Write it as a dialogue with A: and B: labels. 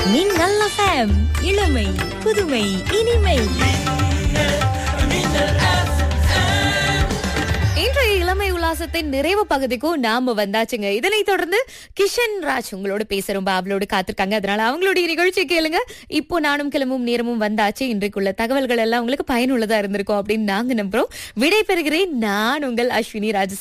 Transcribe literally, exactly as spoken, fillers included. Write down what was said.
A: மின்னல் எஃப்எம், இளமை புதுமை இனிமை. இன்றைய இளமை உல்லாசத்தின் நிறைவு பகுதிக்கும் நாம வந்தாச்சுங்க. இதனை தொடர்ந்து கிஷன் ராஜ் உங்களோட பேச ரொம்ப அவளோடு காத்திருக்காங்க. அதனால அவங்களுடைய நிகழ்ச்சி கேளுங்க. இப்போ நானும் கிளம்பும் நேரமும் வந்தாச்சு. இன்றைக்குள்ள தகவல்கள் எல்லாம் உங்களுக்கு பயனுள்ளதா இருந்திருக்கும் அப்படின்னு நாங்க நம்புறோம். விடை பெறுகிறேன். நான் உங்கள் அஸ்வினி ராஜ